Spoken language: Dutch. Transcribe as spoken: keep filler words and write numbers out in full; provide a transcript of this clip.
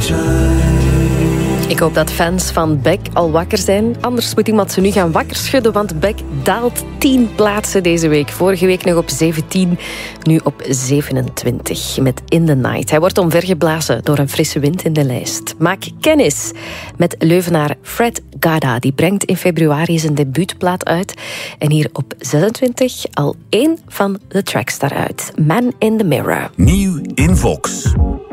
Ik hoop dat fans van Beck al wakker zijn. Anders moet iemand ze nu gaan wakker schudden, want Beck daalt tien plaatsen deze week. Vorige week nog op zeventien, nu op zevenentwintig met In the Night. Hij wordt omvergeblazen door een frisse wind in de lijst. Maak kennis met Leuvenaar Fred Gada. Die brengt in februari zijn debuutplaat uit. En hier op zesentwintig al één van de tracks daaruit. Man in the Mirror. Nieuw in Vox.